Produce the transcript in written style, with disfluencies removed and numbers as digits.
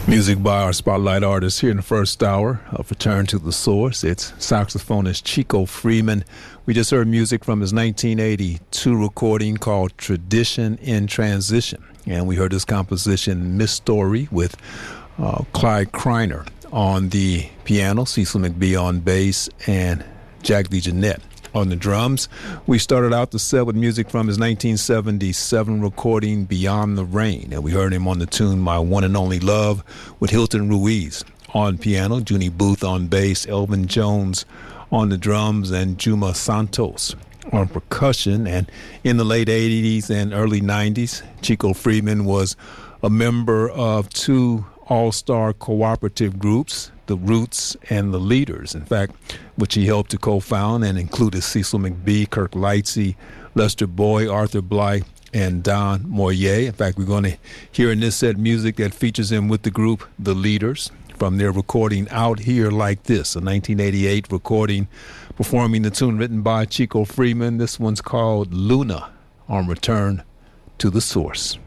Music by our spotlight artist here in the first hour of Return to the Source. It's saxophonist Chico Freeman. We just heard music from his 1982 recording called Tradition in Transition. And we heard his composition, Miss Story, with Clyde Kreiner on the piano, Cecil McBee on bass, and Jack DeJohnette on the drums. We started out the set with music from his 1977 recording, Beyond the Rain, and we heard him on the tune My One and Only Love with Hilton Ruiz on piano, Junie Booth on bass, Elvin Jones on the drums, and Juma Santos on percussion. And in the late 80s and early 90s, Chico Freeman was a member of two all-star cooperative groups, the Roots and the Leaders, in fact, which he helped to co-found and included Cecil McBee, Kirk Lightsey, Lester Boyd, Arthur Blythe, and Don Moyer. In fact, we're going to hear in this set music that features him with the group The Leaders from their recording Out Here Like This, a 1988 recording performing the tune written by Chico Freeman. This one's called Luna on Return to the Source.